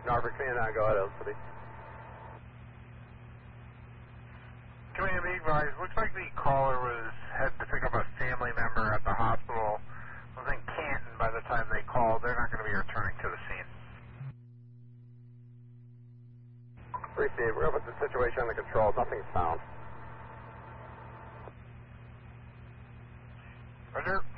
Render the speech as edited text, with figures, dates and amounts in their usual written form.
Norfolk CNI, go ahead, LCD. Command, be advised, looks like the caller was heading to pick up a family member at the hospital. Was in Canton by the time they called. They're not going to be returning to the scene. Receive, we're going to put the situation under control. Nothing's found. Roger.